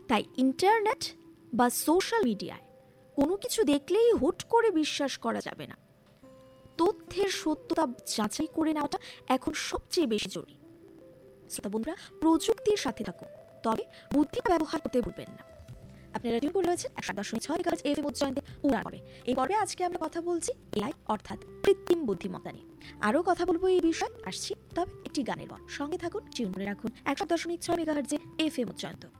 তাই ইন্টারনেট বা সোশ্যাল মিডিয়ায় কোনো কিছু দেখলেই হুট করে বিশ্বাস করা যাবে না। তথ্যের সত্যতা যাচাই করে নেওয়াটা এখন সবচেয়ে বেশি জরুরি। শ্রোতা বন্ধুরা, প্রযুক্তির সাথে থাকুন, তবে বুদ্ধি ব্যবহার করতে ভুলবেন না। আপনারা টিউন করে রয়েছেন 107.6 মেগাহার্টজ এফএম উচ্চারণে উড়ান পড়ে। এই পর্বে আজকে আমরা কথা বলছি এআই অর্থাৎ কৃত্রিম বুদ্ধিমত্তা নিয়ে। আরও কথা বলবো এই বিষয়ে, আসছি তবে একটি গানের পর। সঙ্গে থাকুন, টিউন করে রাখুন 107.6 মেগাহার্টজ এফএম উচ্চারণ।